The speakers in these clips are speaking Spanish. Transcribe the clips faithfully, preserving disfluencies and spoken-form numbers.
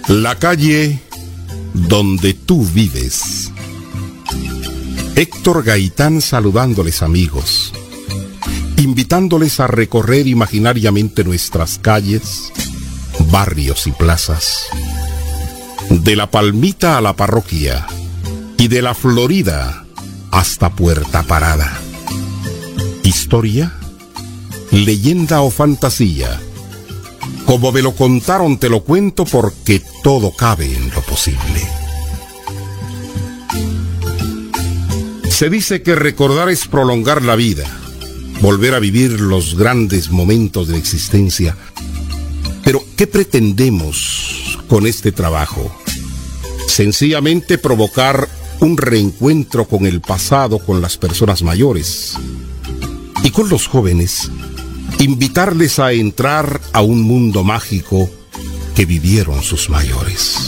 La calle donde tú vives. Héctor Gaitán saludándoles, amigos, invitándoles a recorrer imaginariamente nuestras calles, barrios y plazas, de La Palmita a la parroquia y de La Florida hasta Puerta Parada. Historia, leyenda o fantasía, como me lo contaron te lo cuento, porque todo cabe en lo posible. Se dice que recordar es prolongar la vida, volver a vivir los grandes momentos de la existencia. Pero, ¿qué pretendemos con este trabajo? Sencillamente provocar un reencuentro con el pasado, con las personas mayores y con los jóvenes, invitarles a entrar a un mundo mágico que vivieron sus mayores.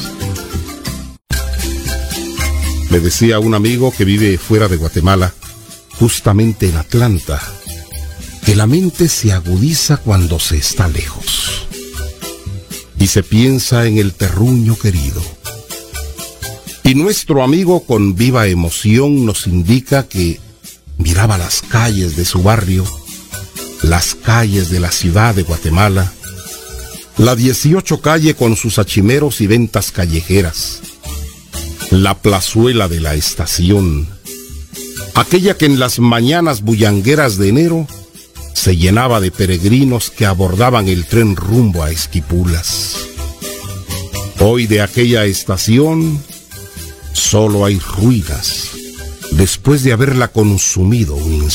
Me decía un amigo que vive fuera de Guatemala, justamente en Atlanta, que la mente se agudiza cuando se está lejos y se piensa en el terruño querido. Y nuestro amigo con viva emoción nos indica que miraba las calles de su barrio, las calles de la ciudad de Guatemala, la dieciocho calle con sus achimeros y ventas callejeras, la plazuela de la estación, aquella que en las mañanas bullangueras de enero se llenaba de peregrinos que abordaban el tren rumbo a Esquipulas. Hoy de aquella estación solo hay ruinas, después de haberla consumido un incendio.